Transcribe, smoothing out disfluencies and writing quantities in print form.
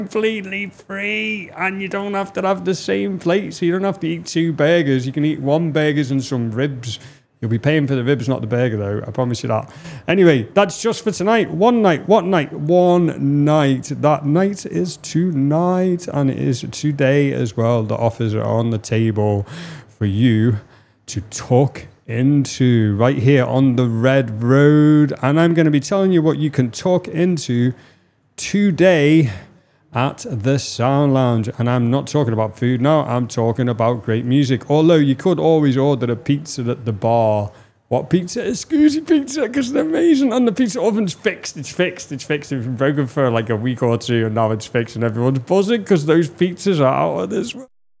completely free, and you don't have to have the same plate, so you don't have to eat 2 burgers. You can eat 1 burger and some ribs. You'll be paying for the ribs, not the burger, though. I promise you that. Anyway, that's just for tonight. One night. What night? One night. That night is tonight, and it is today as well. The offers are on the table for you to talk into right here on the Red Road. And I'm going to be telling you what you can talk into today at the Sound Lounge. And I'm not talking about food now, I'm talking about great music. Although you could always order a pizza at the bar. What pizza? Escusi pizza, because they're amazing. And the pizza oven's fixed. It's fixed. It's been broken for like a week or two, and now it's fixed, and everyone's buzzing because those pizzas are out of this world.